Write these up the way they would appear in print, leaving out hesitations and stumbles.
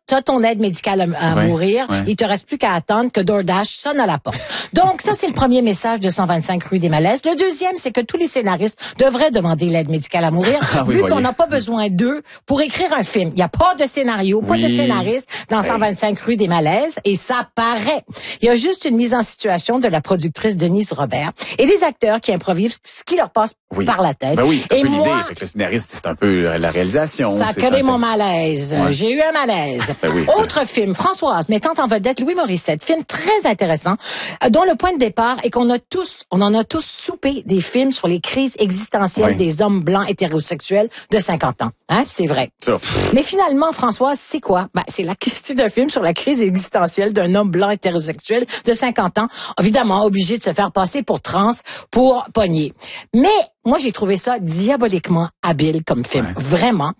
t'as ton aide médicale à mourir. Ouais. Il te reste plus qu'à attendre que DoorDash sonne à la porte. Donc, ça, c'est le premier message de 125 rue des Malaises. Le deuxième, c'est que tous les scénaristes devraient demander l'aide médicale à mourir, vu qu'on n'a pas besoin d'eux pour écrire un film. Il n'y a pas de scénario, pas de scénariste dans 125 rue des Malaises, et ça paraît. Il y a juste une mise en situation de la productrice Denise Robert et des acteurs qui improvisent ce qui leur passe par la tête. Ben oui, c'est un et peu moi, l'idée. Fait que le scénariste, c'est un peu la réalisation. Ça crée mon malaise. Ouais. J'ai eu un malaise. Ben oui, autre film, Françoise, mettant en vedette Louis Morissette. Film très intéressant, dont le point de départ est qu'on on en a tous soupé des films sur les crises existentielles des hommes blancs hétérosexuels de 50 ans. Hein? C'est vrai. Ça. Mais finalement, Françoise, c'est quoi? Ben, c'est la question d'un film sur la crise existentielle d'un homme blanc hétérosexuel de 50 ans, évidemment obligé de se faire passer pour trans pour pogner. Mais moi, j'ai trouvé ça diaboliquement habile comme film, vraiment.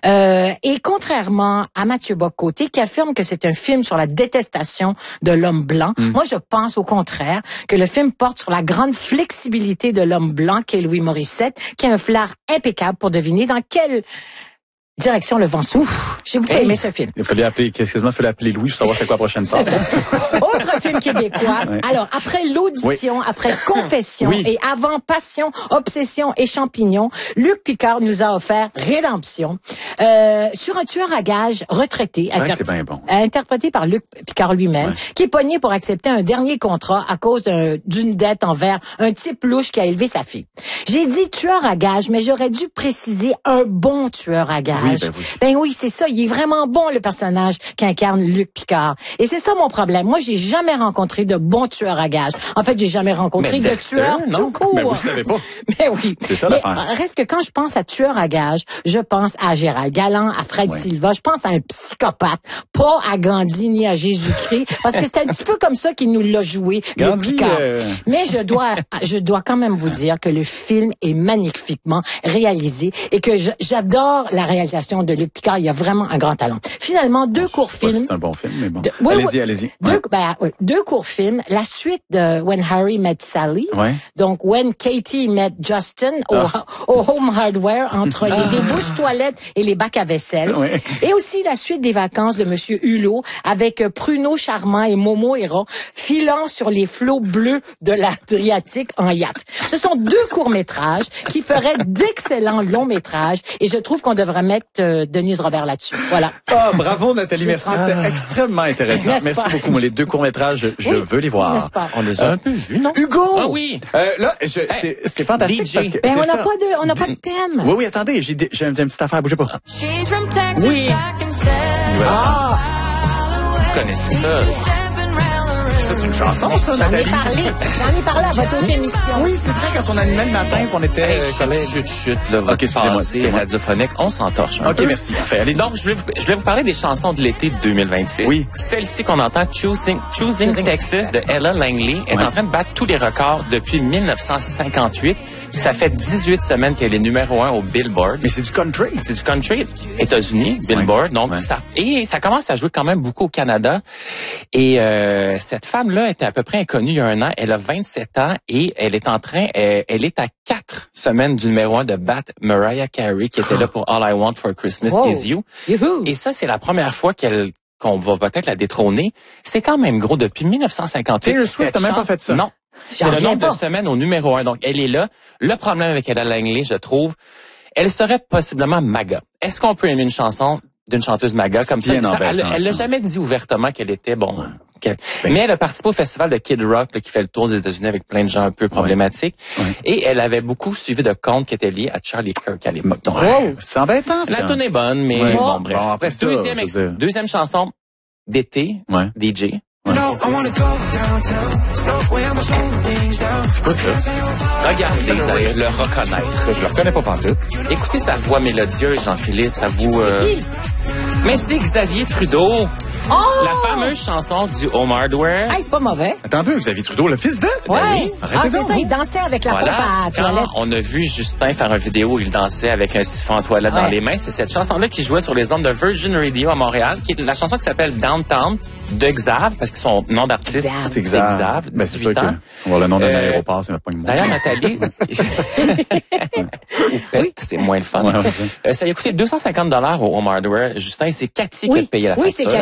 Et contrairement à Mathieu Bock-Côté, qui affirme que c'est un film sur la détestation de l'homme blanc, moi, je pense au contraire que le film porte sur la grande flexibilité de l'homme blanc qu'est Louis Morissette, qui a un flair impeccable pour deviner dans quelle direction le vent souffle. J'ai beaucoup aimé ce film. Il fallait appeler Louis pour savoir c'était quoi la prochaine phase. Autre film québécois. Alors, après l'audition, après Confession et avant Passion, Obsession et Champignons, Luc Picard nous a offert Rédemption sur un tueur à gages retraité, c'est bien bon. interprété par Luc Picard lui-même, qui est pogné pour accepter un dernier contrat à cause d'une dette envers un type louche qui a élevé sa fille. J'ai dit tueur à gages, mais j'aurais dû préciser un bon tueur à gages. Ben oui, c'est ça. Il est vraiment bon, le personnage qu'incarne Luc Picard. Et c'est ça mon problème. Moi, j'ai jamais rencontré de bon tueur à gages. En fait, j'ai jamais rencontré de tueur tout court. Mais vous savez pas. Mais oui. C'est ça l'affaire. Reste que quand je pense à tueur à gages, je pense à Gérald Galland, à Fred Silva. Je pense à un psychopathe, pas à Gandhi ni à Jésus-Christ, parce que c'est un petit peu comme ça qu'il nous l'a joué, Luc Picard. Mais je dois quand même vous dire que le film est magnifiquement réalisé et que j'adore la réalisation de Luc Picard. Il y a vraiment un grand talent. Finalement, deux courts films. C'est un bon film, mais bon. Allez-y. Deux courts films. La suite de When Harry Met Sally. Donc, When Katie Met Justin au Home Hardware entre les débouches toilettes et les bacs à vaisselle. Et aussi la suite des vacances de Monsieur Hulot avec Pruneau Charmant et Momo Héron filant sur les flots bleus de l'Adriatique en yacht. Ce sont deux courts-métrages qui feraient d'excellents longs-métrages et je trouve qu'on devrait mettre Denise Robert là-dessus. Voilà. Bravo Nathalie, merci. C'était extrêmement intéressant. Merci beaucoup. Moi, les deux courts-métrages, je veux les voir. On les a un peu vus, non? Hugo! Ah oui! Là, c'est fantastique DJ. parce que on n'a pas de thème. Oui, attendez, j'ai une petite affaire, bougez pas. Oui! Vous connaissez ça? Ça, c'est une chanson, ça, Nathalie. J'en ai parlé à votre autre émission. Oui, c'est vrai, quand on animait le matin, qu'on était collègues. Chut, là, votre passé radiophonique, on s'entorche un peu. OK, merci. Parfait, allez-y. Donc, je vais vous parler des chansons de l'été de 2026. Oui. Celle-ci qu'on entend, Choosing Texas de Ella Langley, est en train de battre tous les records depuis 1958. Ça fait 18 semaines qu'elle est numéro 1 au Billboard. Mais c'est du country. C'est du country. États-Unis, Billboard. Donc, ça commence à jouer quand même beaucoup au Canada. Et cette femme-là était à peu près inconnue il y a un an. Elle a 27 ans et elle est à 4 semaines du numéro 1 de battre Mariah Carey, qui était là pour All I Want for Christmas Is You. Youhou. Et ça, c'est la première fois qu'on va peut-être la détrôner. C'est quand même gros depuis 1958. Taylor Swift n'a même pas fait ça. Non. C'est le nombre de semaines au numéro 1. Donc, elle est là. Le problème avec Ella Langley, je trouve, elle serait possiblement MAGA. Est-ce qu'on peut aimer une chanson d'une chanteuse MAGA comme ça? Elle l'a jamais dit ouvertement qu'elle était mais elle a participé au festival de Kid Rock là, qui fait le tour des États-Unis avec plein de gens un peu problématiques. Et elle avait beaucoup suivi de comptes qui étaient liés à Charlie Kirk à l'époque. Donc, c'est embêtant, ça. La tune est bonne, mais bon, bref. Bon, après ça, deuxième chanson d'été, DJ. C'est quoi ça? Regardez, vous allez le reconnaître. Je le reconnais pas partout. Écoutez sa voix mélodieuse, Jean-Philippe, sa voix... Mais c'est Xavier Trudeau. La fameuse chanson du Home Hardware. C'est pas mauvais. Attends un peu, Xavier Trudeau, le fils de? C'est ça, il dansait avec la pompe à toilette. On a vu Justin faire une vidéo où il dansait avec un siphon à toilette dans les mains. C'est cette chanson-là qui jouait sur les ondes de Virgin Radio à Montréal, qui est la chanson qui s'appelle Downtown de Xav, parce que son nom d'artiste, c'est Xav, 18 ans. On va le nom d'un aéroport, c'est pas une D'ailleurs, Nathalie, c'est moins le fun. Ça a coûté 250 $ au Home Hardware. Justin, c'est Cathy qui a payé la facture.